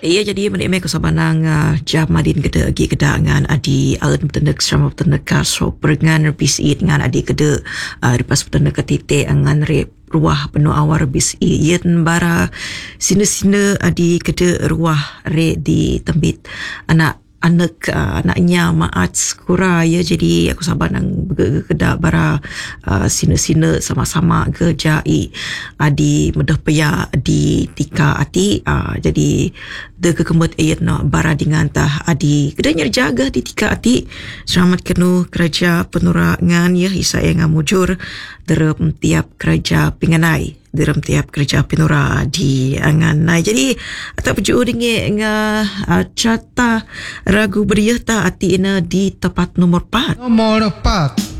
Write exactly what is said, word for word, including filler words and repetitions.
Ia jadi menikmati kesabaran uh, Jamadin keda agi keda dengan adi alat bertenek sama bertenek kaso perengan bis i dengan adi keda uh, lepas bertenek ketite dengan rep ruah penuh awar bis i yen bara sina-sina adi keda ruah re di tembit anak anak uh, anaknya maat skura ya, jadi aku sabar nang bergedak bara uh, sina-sina sama-sama gejai adi medah paya di tika ati uh, jadi de kekembut ayat no bara dengan tah adi kedanya jaga di tika ati selamat kenu kerja penurangan ya isa yang ngamujur dalam tiap kerja pinganai dalam tiap kerja pinura di angan. Jadi tak perju dengan uh, cata ragu beriah ta ati ina di tempat nomor empat. Nomor empat.